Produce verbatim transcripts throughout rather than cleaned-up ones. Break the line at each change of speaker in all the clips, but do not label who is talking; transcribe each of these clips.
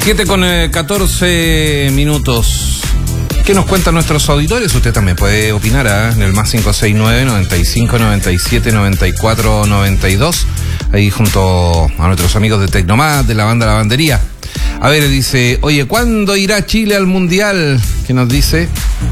siete con catorce minutos. ¿Qué nos cuentan nuestros auditores? Usted también puede opinar ¿eh? en el más cinco seis nueve, noventa y cinco, noventa y siete, noventa y cuatro, noventa y dos, ahí junto a nuestros amigos de Tecnomás, de la banda Lavandería. A ver, dice, oye, ¿cuándo irá Chile al Mundial? ¿Qué nos dice?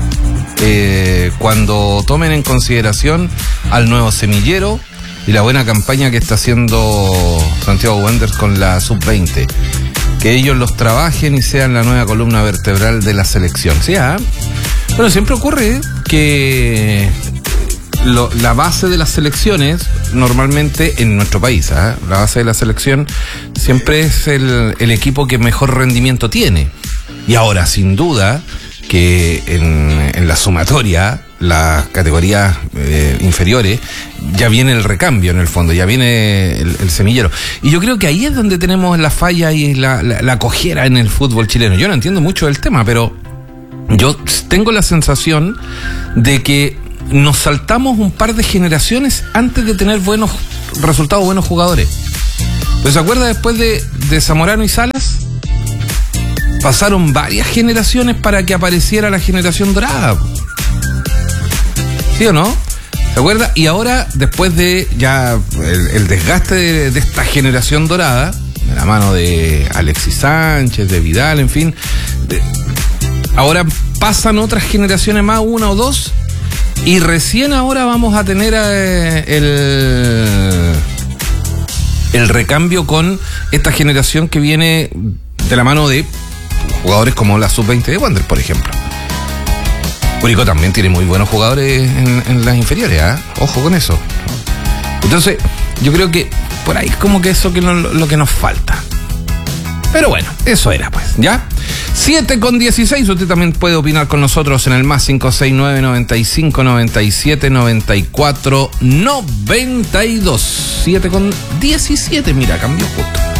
Eh, cuando tomen en consideración al nuevo semillero y la buena campaña que está haciendo Santiago Wanderers con la sub veinte. Que ellos los trabajen y sean la nueva columna vertebral de la selección. ¿Sí? ¿Ah? Bueno, siempre ocurre que lo, la base de las selecciones, normalmente en nuestro país, ¿ah? la base de la selección siempre es el, el equipo que mejor rendimiento tiene. Y ahora, sin duda, que en, en la sumatoria, las categorías eh, inferiores, ya viene el recambio en el fondo, ya viene el, el semillero. Y yo creo que ahí es donde tenemos la falla y la, la, la cojera en el fútbol chileno. Yo no entiendo mucho del tema, pero yo tengo la sensación de que nos saltamos un par de generaciones antes de tener buenos resultados, buenos jugadores. ¿Pero se acuerda después de, de Zamorano y Salas? Pasaron varias generaciones para que apareciera la generación dorada. ¿Sí o no? ¿Se acuerda? Y ahora, después de ya el, el desgaste de, de esta generación dorada, de la mano de Alexis Sánchez, de Vidal, en fin, de, ahora pasan otras generaciones más, una o dos, y recién ahora vamos a tener eh, el, el recambio con esta generación que viene de la mano de jugadores como la sub veinte de Wander, por ejemplo. Curicó también tiene muy buenos jugadores en, en las inferiores, ¿eh? Ojo con eso. Entonces, yo creo que por ahí es como que eso que no, lo que nos falta. Pero bueno, eso era pues, ¿ya? siete con dieciséis, usted también puede opinar con nosotros en el más cinco seis nueve, noventa y cinco, noventa y siete, noventa y cuatro, noventa y dos. siete con diecisiete, mira, cambió justo.